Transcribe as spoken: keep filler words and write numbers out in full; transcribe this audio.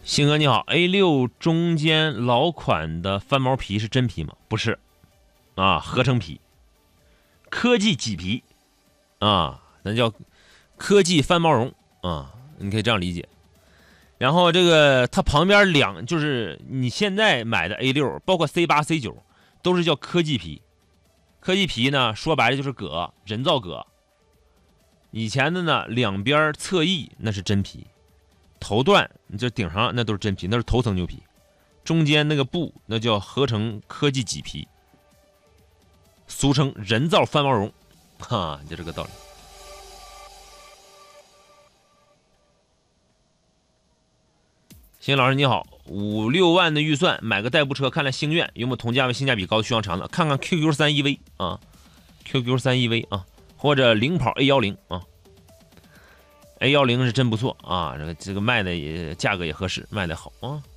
星哥你好 ，A 六 中间老款的翻毛皮是真皮吗？不是，啊，合成皮，科技麂皮，啊，那叫科技翻毛绒啊，你可以这样理解。然后这个它旁边两就是你现在买的 A 六，包括 C 八、C 九，都是叫科技皮。科技皮呢，说白了就是革，人造革。以前的呢，两边侧翼那是真皮。头段你这顶上那都是真皮，那是头层牛皮，中间那个布那叫合成科技麂皮，俗称人造翻毛绒，哈，就这个道理。邢老师你好，五六万的预算买个代步车，看了星越有没有同价位性价比高的续航长的？看看 Q Q 三 E V 啊 ，Q Q 三 E V 啊，或者领跑 A 一零 啊。A 一零 是真不错啊，这个这个卖的也价格也合适，卖的好啊。